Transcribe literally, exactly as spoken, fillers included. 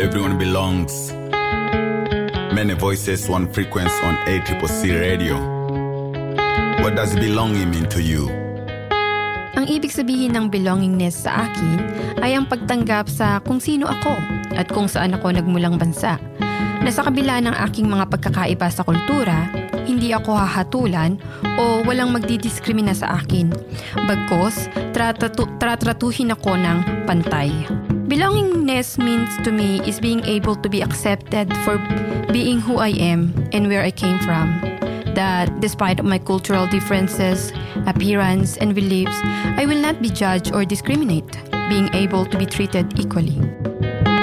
everyone belongs. Many voices, one frequency on A C C C Radio. What does belonging mean to you? Ang ibig sabihin ng belongingness sa akin ay ang pagtanggap sa kung sino ako at kung saan ako nagmulang bansa. Na sa kabila ng aking mga pagkakaiba sa kultura, hindi ako hahatulan o walang magdidiskrimina sa akin. Bagkos, tratratu- tratratuhin ako ng pantay. Belongingness means to me is being able to be accepted for being who I am and where I came from. That despite of my cultural differences, appearance, and beliefs, I will not be judged or discriminate, being able to be treated equally.